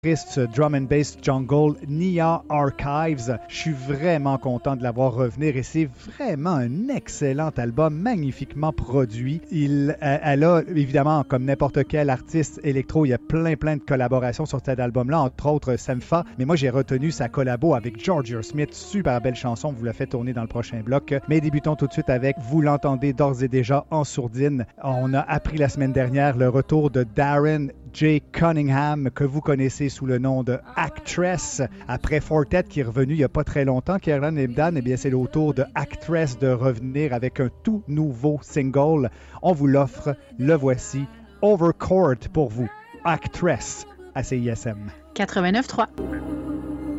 drum and bass jungle Nia Archives. Je suis vraiment content de la voir revenir et c'est vraiment un excellent album, magnifiquement produit. Elle a évidemment, comme n'importe quel artiste électro, il y a plein de collaborations sur cet album-là, entre autres Sampha, mais moi j'ai retenu sa collabo avec Georgia Smith, super belle chanson, vous la fait tourner dans le prochain bloc. Mais débutons tout de suite avec, vous l'entendez d'ores et déjà en sourdine, on a appris la semaine dernière le retour de Darren J. Cunningham, que vous connaissez sous le nom de Actress. Après Fortet, qui est revenu il n'y a pas très longtemps, Kieran et Dan, eh bien, c'est le tour de Actress de revenir avec un tout nouveau single. On vous l'offre, le voici, Overcourt pour vous. Actress à CISM. 89.3.